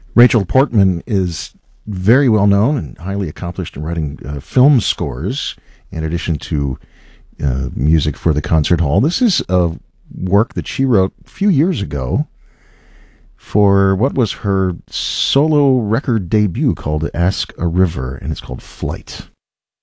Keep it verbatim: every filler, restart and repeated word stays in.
Rachel Portman is very well known and highly accomplished in writing uh, film scores, in addition to uh, music for the concert hall. This is a work that she wrote a few years ago for what was her solo record debut called Ask a River, and it's called Flight.